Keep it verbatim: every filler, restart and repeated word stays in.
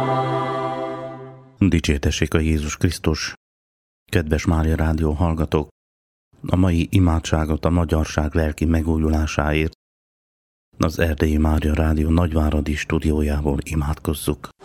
Dicsértessék a Jézus Krisztus! Kedves Mária Rádió hallgatók! A mai imádságot a magyarság lelki megújulásáért az Erdélyi Mária Rádió nagyváradi stúdiójából imádkozzuk.